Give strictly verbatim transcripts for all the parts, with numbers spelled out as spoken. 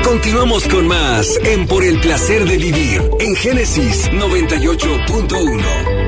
Continuamos con más en Por el Placer de Vivir en Génesis noventa y ocho punto uno.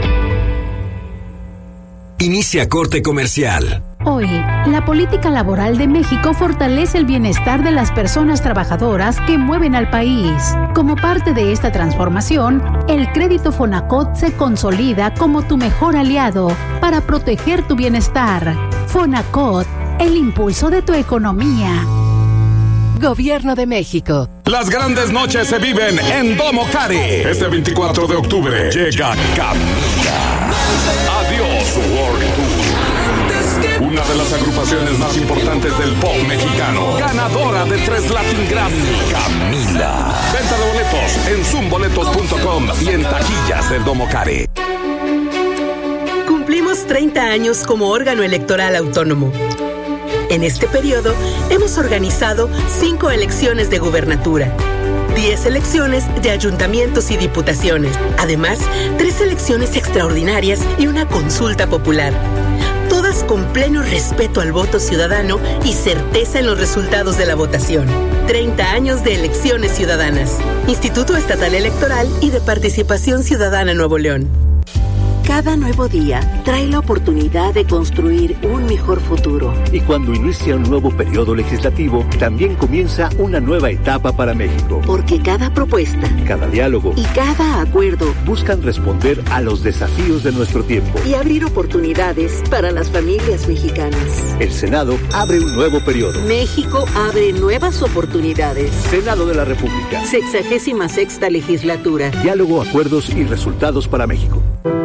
Inicia corte comercial. Hoy, la política laboral de México fortalece el bienestar de las personas trabajadoras que mueven al país. Como parte de esta transformación, el crédito Fonacot se consolida como tu mejor aliado para proteger tu bienestar. Fonacot, el impulso de tu economía. Gobierno de México. Las grandes noches se viven en Domo Cari. Este veinticuatro de octubre llega Camila. Adiós World Tour. Una de las agrupaciones más importantes del pop mexicano. Ganadora de tres Latin Grammy. Camila. Venta de boletos en zoom boletos punto com y en taquillas del Domo Cari. Cumplimos treinta años como órgano electoral autónomo. En este periodo, hemos organizado cinco elecciones de gubernatura, diez elecciones de ayuntamientos y diputaciones, además, tres elecciones extraordinarias y una consulta popular. Todas con pleno respeto al voto ciudadano y certeza en los resultados de la votación. treinta años de elecciones ciudadanas. Instituto Estatal Electoral y de Participación Ciudadana Nuevo León. Cada nuevo día trae la oportunidad de construir un mejor futuro. Y cuando inicia un nuevo periodo legislativo, también comienza una nueva etapa para México. Porque cada propuesta, cada diálogo y cada acuerdo buscan responder a los desafíos de nuestro tiempo y abrir oportunidades para las familias mexicanas. El Senado abre un nuevo periodo. México abre nuevas oportunidades. Senado de la República. Sexagésima sexta legislatura. Diálogo, acuerdos y resultados para México.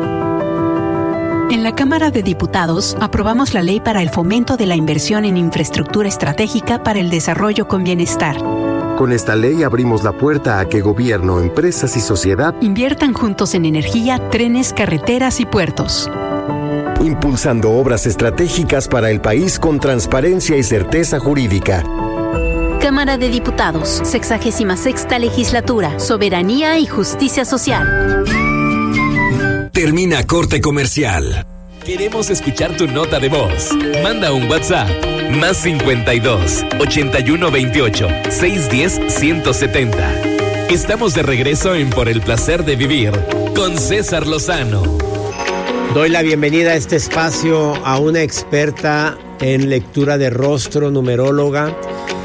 En la Cámara de Diputados aprobamos la ley para el fomento de la inversión en infraestructura estratégica para el desarrollo con bienestar. Con esta ley abrimos la puerta a que gobierno, empresas y sociedad inviertan juntos en energía, trenes, carreteras y puertos. Impulsando obras estratégicas para el país con transparencia y certeza jurídica. Cámara de Diputados, sexagésima sexta legislatura, soberanía y justicia social. Termina corte comercial. Queremos escuchar tu nota de voz. Manda un WhatsApp. Más cincuenta y dos, ochenta y uno veintiocho, seiscientos diez, ciento setenta. Estamos de regreso en Por el Placer de Vivir con César Lozano. Doy la bienvenida a este espacio a una experta en lectura de rostro, numeróloga,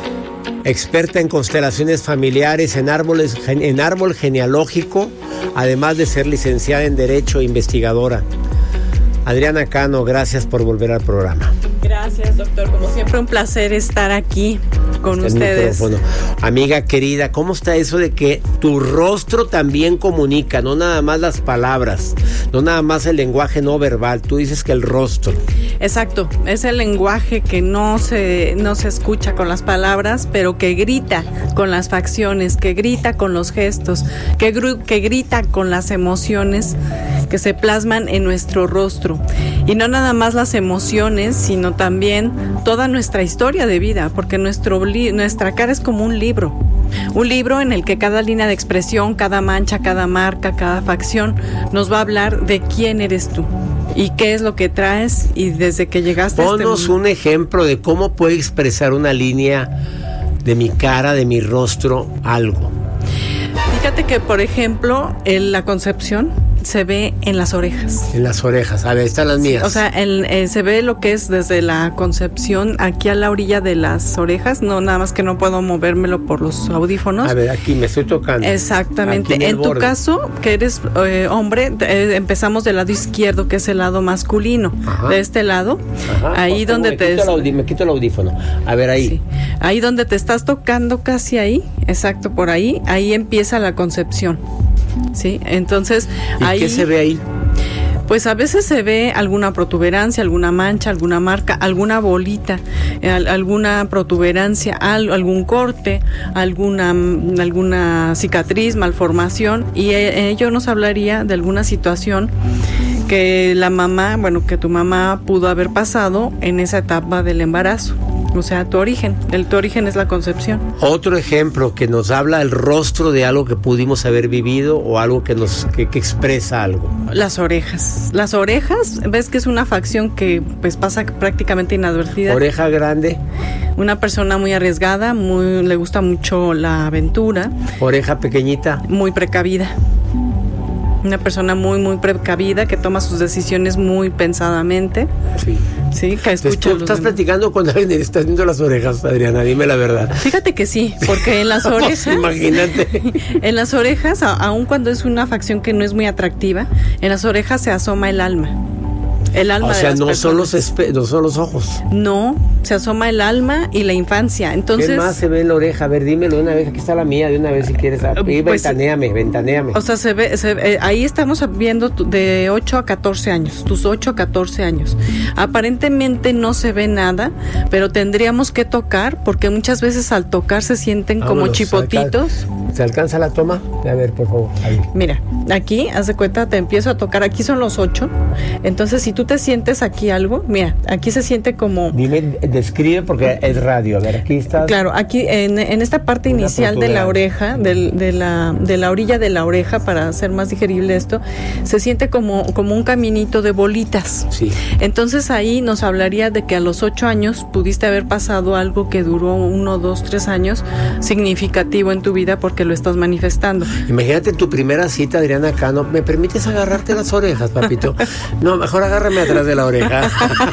experta en constelaciones familiares, en árboles, en árbol genealógico, además de ser licenciada en Derecho e investigadora. Adriana Cano, gracias por volver al programa. Gracias, doctor. Como siempre, un placer estar aquí con está ustedes. Amiga querida, ¿cómo está eso de que tu rostro también comunica? No nada más las palabras, no nada más el lenguaje no verbal. Tú dices que el rostro. Exacto, es el lenguaje que no se, no se escucha con las palabras, pero que grita con las facciones, que grita con los gestos, que, gru- que grita con las emociones que se plasman en nuestro rostro. Y no nada más las emociones, sino también toda nuestra historia de vida, porque nuestro li- nuestra cara es como un libro. Un libro en el que cada línea de expresión, cada mancha, cada marca, cada facción nos va a hablar de quién eres tú y qué es lo que traes y desde que llegaste Ponos a este mundo. Un ejemplo de cómo puede expresar una línea de mi cara, de mi rostro, algo. Fíjate que, por ejemplo, en la concepción se ve en las orejas. En las orejas, a ver, están las mías. Sí, o sea, el, eh, se ve lo que es desde la concepción aquí a la orilla de las orejas, no nada más que no puedo movérmelo por los audífonos. A ver, aquí me estoy tocando. Exactamente. En, en tu borde. caso, que eres eh, hombre, eh, empezamos del lado izquierdo, que es el lado masculino. Ajá. De este lado, Ajá, ahí donde me te... Quito audí- me quito el audífono. A ver, ahí. Sí. Ahí donde te estás tocando casi ahí, exacto, por ahí, ahí empieza la concepción. Sí, entonces ¿Y ahí, qué se ve ahí? Pues a veces se ve alguna protuberancia, alguna mancha, alguna marca, alguna bolita, eh, alguna protuberancia, al, algún corte, alguna, alguna cicatriz, malformación, y eh, ello nos hablaría de alguna situación que la mamá, bueno, que tu mamá pudo haber pasado en esa etapa del embarazo. O sea, tu origen. El tu origen es la concepción. Otro ejemplo que nos habla el rostro de algo que pudimos haber vivido o algo que nos que, que expresa algo. Las orejas. Las orejas, ves que es una facción que pues pasa prácticamente inadvertida. Oreja grande. Una persona muy arriesgada, muy le gusta mucho la aventura. Oreja pequeñita. Muy precavida. Una persona muy, muy precavida que toma sus decisiones muy pensadamente. Sí. Sí, que escucha. ¿Tú estás demás. platicando con alguien y le estás viendo las orejas, Adriana? Dime la verdad. Fíjate que sí, porque en las orejas. Imagínate. En las orejas, aun cuando es una facción que no es muy atractiva, en las orejas se asoma el alma. El alma o sea, de las no son, los espe- no son los ojos. No, se asoma el alma y la infancia. Entonces, ¿qué más se ve en la oreja? A ver, dímelo de una vez. Aquí está la mía, de una vez si quieres. Ahí, pues, ventanéame, ventanéame. O sea, se ve, se ve, ahí estamos viendo tu, de ocho a catorce años, tus ocho a catorce años. Aparentemente no se ve nada, pero tendríamos que tocar, porque muchas veces al tocar se sienten Vámonos, como chipotitos. ¿Se alcanza, ¿Se alcanza la toma? A ver, por favor. Ahí. Mira, aquí, haz de cuenta, te empiezo a tocar. Aquí son los ocho. Entonces, si tú te sientes aquí algo, mira, aquí se siente como... Dime, describe porque es radio, a ver, aquí está. Claro, aquí en, en esta parte inicial de la oreja, de, de, la, de la orilla de la oreja, para hacer más digerible esto, se siente como, como un caminito de bolitas. Sí. Entonces ahí nos hablaría de que a los ocho años pudiste haber pasado algo que duró uno, dos, tres años, significativo en tu vida porque lo estás manifestando. Imagínate en tu primera cita, Adriana Cano, ¿me permites agarrarte las orejas, papito? No, mejor agárrame atrás de la oreja.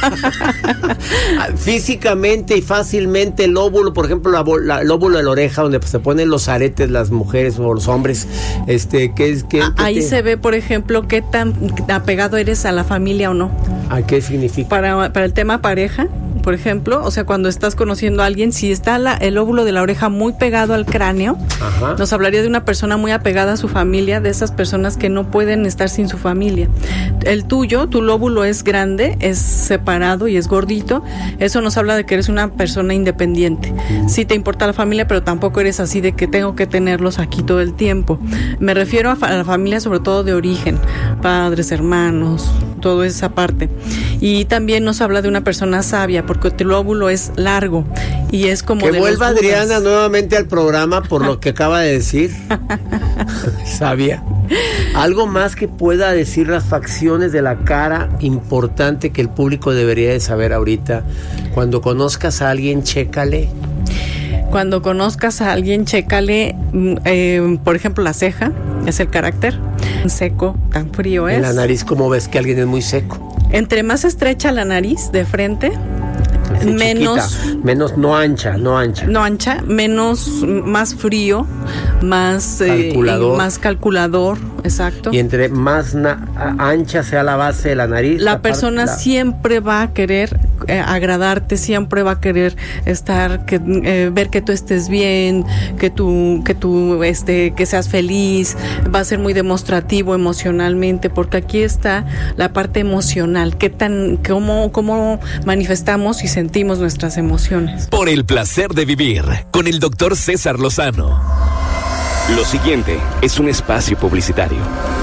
Físicamente y fácilmente el óvulo, por ejemplo, la, la, el óvulo de la oreja, donde se ponen los aretes las mujeres o los hombres, este, ¿qué es? Qué, Ahí qué te... se ve, por ejemplo, qué tan apegado eres a la familia o no. ¿A qué significa? Para, para el tema pareja, por ejemplo, o sea, cuando estás conociendo a alguien, si está la, el óvulo de la oreja muy pegado al cráneo, Ajá. nos hablaría de una persona muy apegada a su familia, de esas personas que no pueden estar sin su familia. El tuyo, tu lóbulo es grande, es separado y es gordito, eso nos habla de que eres una persona independiente. Mm. Sí te importa la familia, pero tampoco eres así de que tengo que tenerlos aquí todo el tiempo. Me refiero a, fa- a la familia sobre todo de origen, padres, hermanos, toda esa parte. Y también nos habla de una persona sabia, porque tu lóbulo es largo y es como que de vuelva los Adriana nuevamente al programa por lo que acaba de decir. Sabia. Algo más que pueda decir las facciones de la cara importante que el público debería de saber ahorita. Cuando conozcas a alguien, chécale. Cuando conozcas a alguien, chécale, eh, por ejemplo, la ceja, es el carácter, seco, tan frío es. En la nariz, ¿cómo ves que alguien es muy seco? Entre más estrecha la nariz de frente, así menos chiquita, menos no ancha, no ancha. No ancha, menos más frío, más calculador, eh, más calculador, exacto. Y entre más na- ancha sea la base de la nariz, la, la persona parte, la... siempre va a querer eh, agradarte, siempre va a querer estar, que, eh, ver que tú estés bien, que tú, que tú, este, que seas feliz, va a ser muy demostrativo emocionalmente, porque aquí está la parte emocional, qué tan, cómo, cómo manifestamos y sentimos nuestras emociones. Por el placer de vivir, con el doctor César Lozano. Lo siguiente es un espacio publicitario.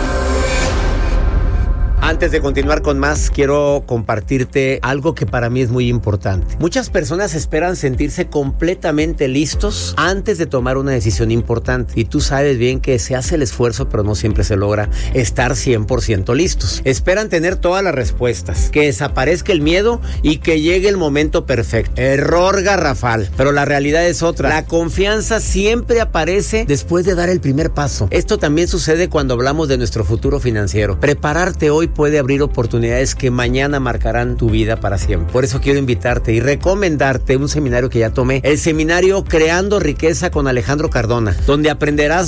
Antes de continuar con más, quiero compartirte algo que para mí es muy importante. Muchas personas esperan sentirse completamente listos antes de tomar una decisión importante. Y tú sabes bien que se hace el esfuerzo, pero no siempre se logra estar cien por ciento listos. Esperan tener todas las respuestas, que desaparezca el miedo y que llegue el momento perfecto. Error garrafal, pero la realidad es otra. La confianza siempre aparece después de dar el primer paso. Esto también sucede cuando hablamos de nuestro futuro financiero. Prepararte hoy puede abrir oportunidades que mañana marcarán tu vida para siempre. Por eso quiero invitarte y recomendarte un seminario que ya tomé, el seminario Creando Riqueza con Alejandro Cardona, donde aprenderás